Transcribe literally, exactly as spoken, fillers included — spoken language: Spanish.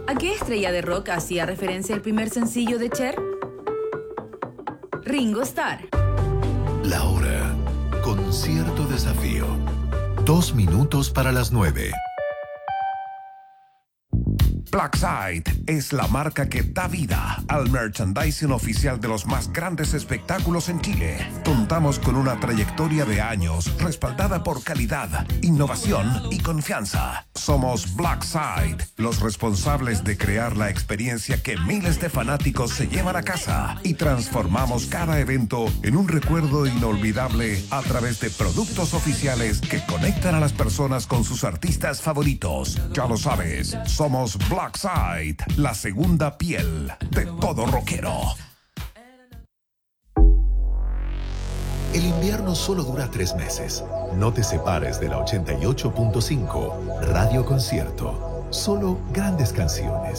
¿A qué estrella de rock hacía referencia el primer sencillo de Cher? Ringo Starr. La hora con cierto desafío. Dos minutos para las nueve. Blackside es la marca que da vida al merchandising oficial de los más grandes espectáculos en Chile. Contamos con una trayectoria de años respaldada por calidad, innovación y confianza. Somos Blackside, los responsables de crear la experiencia que miles de fanáticos se llevan a casa y transformamos cada evento en un recuerdo inolvidable a través de productos oficiales que conectan a las personas con sus artistas favoritos. Ya lo sabes, somos Blackside. Blackside, la segunda piel de todo rockero. El invierno solo dura tres meses. No te separes de la ochenta y ocho punto cinco Radio Concierto. Solo grandes canciones.